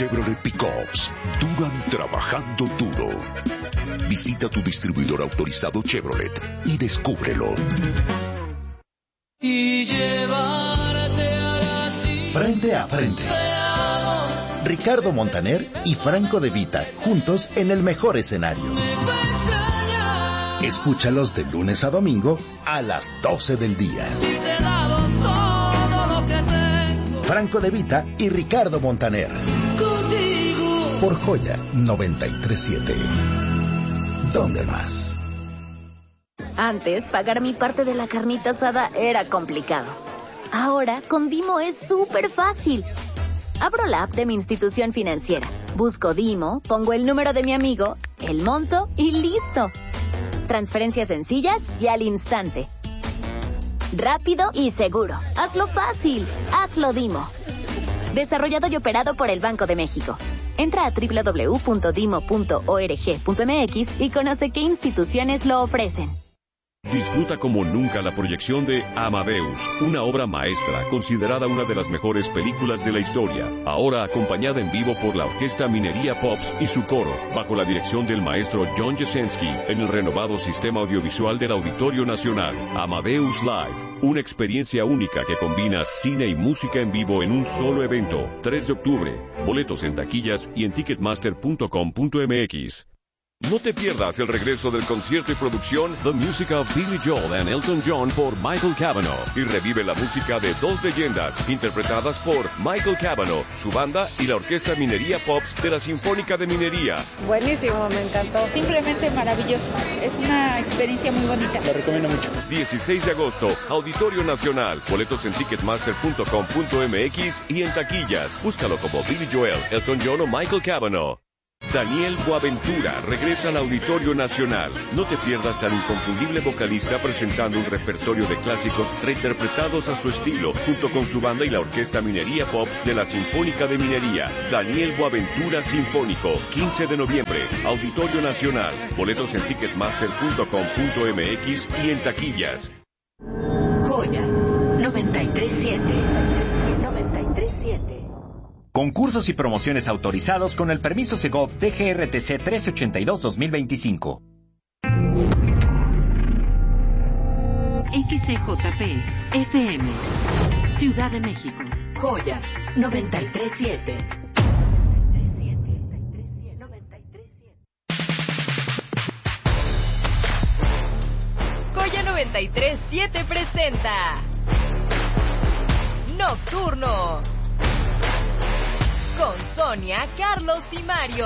Chevrolet Pickups duran trabajando duro. Visita tu distribuidor autorizado Chevrolet y descúbrelo. Y llevarte a la cima. Frente a frente. Ricardo Montaner y Franco De Vita, juntos en el mejor escenario. Escúchalos de lunes a domingo a las 12 del día. Franco De Vita y Ricardo Montaner. Contigo. Por Joya 93.7. ¿Dónde más? Antes, pagar mi parte de la carnita asada era complicado. Ahora, con Dimo es súper fácil. Abro la app de mi institución financiera, busco Dimo, pongo el número de mi amigo, el monto y listo. Transferencias sencillas y al instante. Rápido y seguro. Hazlo fácil. Hazlo Dimo. Desarrollado y operado por el Banco de México. Entra a www.dimo.org.mx y conoce qué instituciones lo ofrecen. Disfruta como nunca la proyección de Amadeus, una obra maestra considerada una de las mejores películas de la historia, ahora acompañada en vivo por la Orquesta Minería Pops y su coro, bajo la dirección del maestro John Jasenski, en el renovado sistema audiovisual del Auditorio Nacional. Amadeus Live, una experiencia única que combina cine y música en vivo en un solo evento. 3 de octubre, boletos en taquillas y en ticketmaster.com.mx. No te pierdas el regreso del concierto y producción The Music of Billy Joel and Elton John por Michael Cavanaugh y revive la música de dos leyendas interpretadas por Michael Cavanaugh, su banda y la Orquesta Minería Pops de la Sinfónica de Minería. Buenísimo, me encantó. Simplemente maravilloso. Es una experiencia muy bonita. La recomiendo mucho. 16 de agosto, Auditorio Nacional. Boletos en ticketmaster.com.mx y en taquillas. Búscalo como Billy Joel, Elton John o Michael Cavanaugh. Daniel Boaventura regresa al Auditorio Nacional. No te pierdas al inconfundible vocalista presentando un repertorio de clásicos reinterpretados a su estilo, junto con su banda y la Orquesta Minería Pops de la Sinfónica de Minería. Daniel Boaventura Sinfónico, 15 de noviembre, Auditorio Nacional. Boletos en ticketmaster.com.mx y en taquillas. Joya 93.7. 93.7. Concursos y promociones autorizados con el permiso Segov DGRTC 1382-2025. XCJP FM Ciudad de México. Joya 93.7. Joya 93.7 presenta Nocturno con Sonia, Carlos y Mario.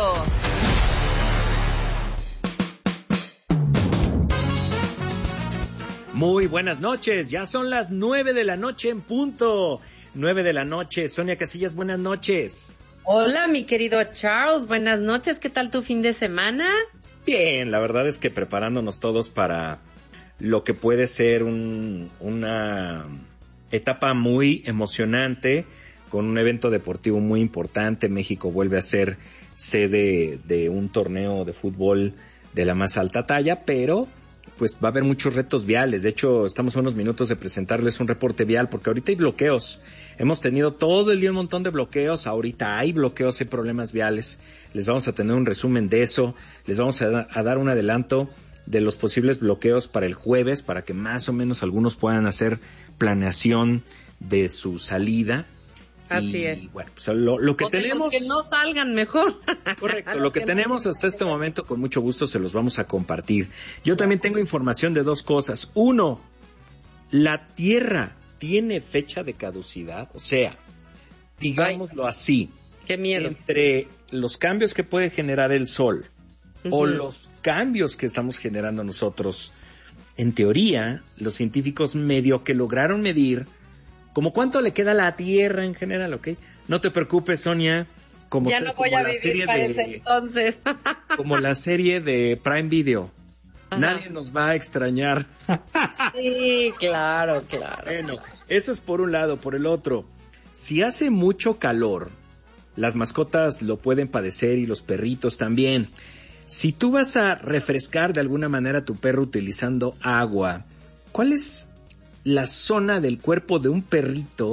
Muy buenas noches, ya son las 9 de la noche en punto. 9 de la noche, Sonia Casillas, buenas noches. Hola, mi querido Charles, buenas noches, ¿qué tal tu fin de semana? Bien, la verdad es que preparándonos todos para lo que puede ser una etapa muy emocionante, con un evento deportivo muy importante. México vuelve a ser sede de un torneo de fútbol de la más alta talla, pero pues va a haber muchos retos viales. De hecho, estamos a unos minutos de presentarles un reporte vial, porque ahorita hay bloqueos. Hemos tenido todo el día un montón de bloqueos, ahorita hay bloqueos, hay problemas viales. Les vamos a tener un resumen de eso, les vamos a dar un adelanto de los posibles bloqueos para el jueves, para que más o menos algunos puedan hacer planeación de su salida. Así es. Bueno, pues lo que o de tenemos... los que no salgan mejor. Correcto, lo que tenemos hasta este momento con mucho gusto se los vamos a compartir. Yo también tengo información de dos cosas. Uno, la Tierra tiene fecha de caducidad, o sea, digámoslo así. Qué miedo. Entre los cambios que puede generar el Sol o los cambios que estamos generando nosotros, en teoría, los científicos medio que lograron medir como cuánto le queda a la Tierra en general, ¿ok? No te preocupes, Sonia. Ya no voy a vivir para ese entonces. Como la serie de Prime Video. Ajá. Nadie nos va a extrañar. Sí, claro. Bueno, eso es por un lado. Por el otro, si hace mucho calor, las mascotas lo pueden padecer y los perritos también. Si tú vas a refrescar de alguna manera a tu perro utilizando agua, ¿cuál es la zona del cuerpo de un perrito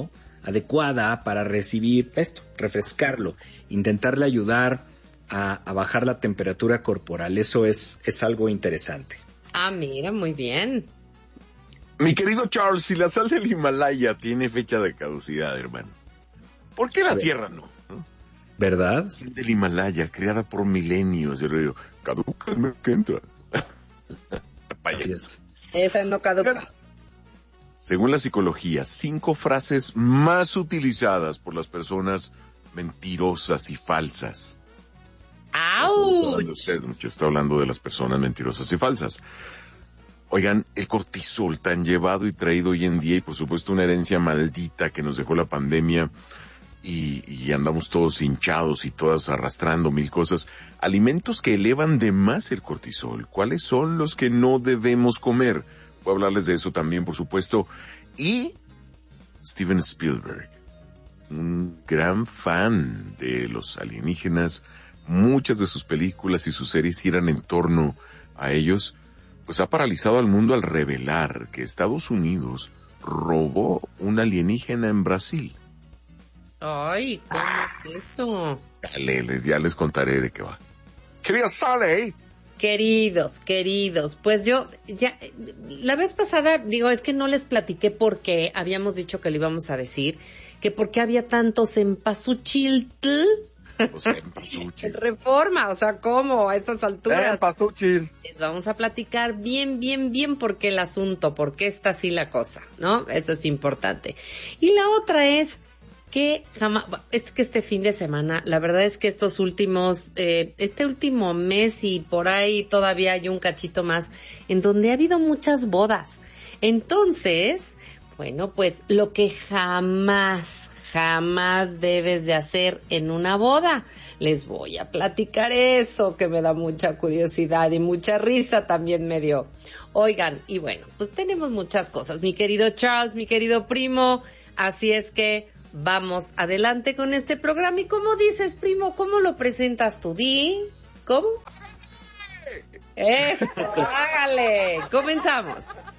adecuada para recibir esto, refrescarlo, intentarle ayudar a bajar la temperatura corporal. Eso es algo interesante. Ah, mira, muy bien. Mi querido Charles, si la sal del Himalaya tiene fecha de caducidad, hermano, ¿por qué la Tierra no? ¿Verdad? La sal del Himalaya, creada por milenios, caduca el mes que entra. Esa no caduca. Según la psicología, 5 frases más utilizadas por las personas mentirosas y falsas. ¡Auch! Yo estoy hablando de las personas mentirosas y falsas. Oigan, el cortisol tan llevado y traído hoy en día, y por supuesto una herencia maldita que nos dejó la pandemia, y andamos todos hinchados y todas arrastrando mil cosas. Alimentos que elevan de más el cortisol. ¿Cuáles son los que no debemos comer? Voy a hablarles de eso también, por supuesto. Y Steven Spielberg, un gran fan de los alienígenas. Muchas de sus películas y sus series giran en torno a ellos. Pues ha paralizado al mundo al revelar que Estados Unidos robó un alienígena en Brasil. Ay, ¿cómo es eso? Dale, ya les contaré de qué va. Querida Sally. Queridos, pues yo ya la vez pasada, es que no les platiqué por qué habíamos dicho que lo íbamos a decir, que por qué había tantos cempasúchil. En Reforma, o sea, ¿cómo? A estas alturas. Les vamos a platicar bien por qué el asunto, por qué está así la cosa, ¿no? Eso es importante. Y la otra es que este fin de semana, la verdad es que estos últimos, este último mes y por ahí todavía hay un cachito más, en donde ha habido muchas bodas. Entonces, bueno, pues lo que jamás debes de hacer en una boda. Les voy a platicar eso, que me da mucha curiosidad y mucha risa también me dio. Oigan, y bueno, pues tenemos muchas cosas, mi querido Charles, mi querido primo, así es que vamos adelante con este programa. ¿Y cómo dices, primo? ¿Cómo lo presentas tú? ¿Cómo? Eso, hágale. Comenzamos.